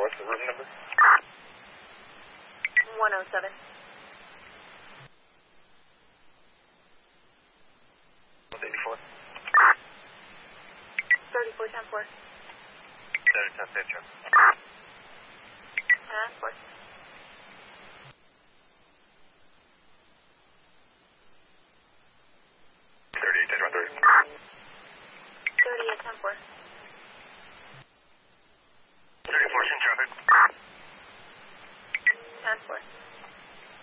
what's the room number? 107. 84. 3410-4. 30 South Central.